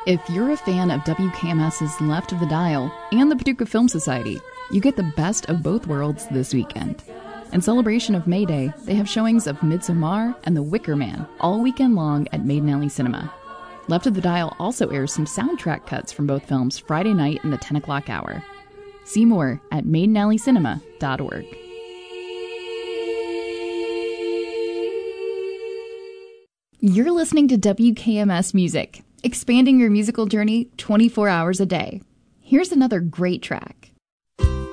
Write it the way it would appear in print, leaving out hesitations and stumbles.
If you're a fan of WKMS's Left of the Dial and the Paducah Film Society, you get the best of both worlds this weekend. In celebration of May Day, they have showings of Midsommar and The Wicker Man all weekend long at Maiden Alley Cinema. Left of the Dial also airs some soundtrack cuts from both films Friday night in the 10 o'clock hour. See more at maidenalleycinema.org. You're listening to WKMS Music, expanding your musical journey 24 hours a day. Here's another great track.